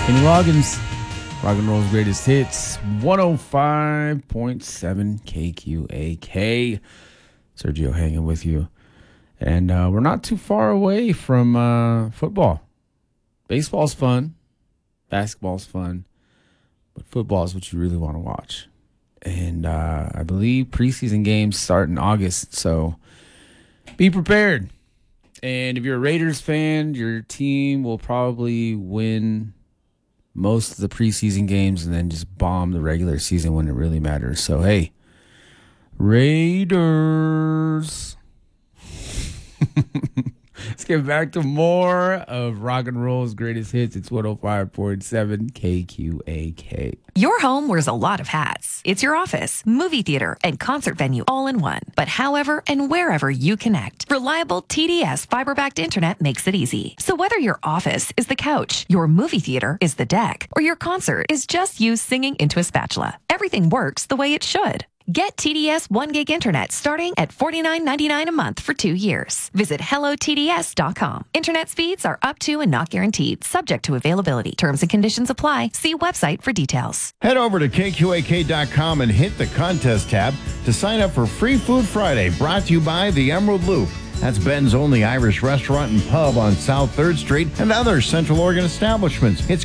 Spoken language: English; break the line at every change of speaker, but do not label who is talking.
Kenny Loggins, rock and roll's greatest hits, 105.7 KQAK. Sergio hanging with you. And we're not too far away from football. Baseball's fun. Basketball's fun. But football is what you really want to watch. And I believe preseason games start in August. So be prepared. And if you're a Raiders fan, your team will probably win most of the preseason games and then just bomb the regular season when it really matters. So, hey, Raiders. Let's get back to more of rock and roll's greatest hits. It's 105.7 KQAK.
Your home wears a lot of hats. It's your office, movie theater, and concert venue all in one. But however and wherever you connect, reliable TDS fiber-backed internet makes it easy. So whether your office is the couch, your movie theater is the deck, or your concert is just you singing into a spatula, everything works the way it should. Get TDS 1 gig internet starting at $49.99 a month for 2 years. Visit hellotds.com. Internet speeds are up to and not guaranteed, subject to availability. Terms and conditions apply. See website for details.
Head over to KQAK.com and hit the contest tab to sign up for Free Food Friday, brought to you by the Emerald Loop. That's Ben's only Irish restaurant and pub on South 3rd Street and other Central Oregon establishments. It's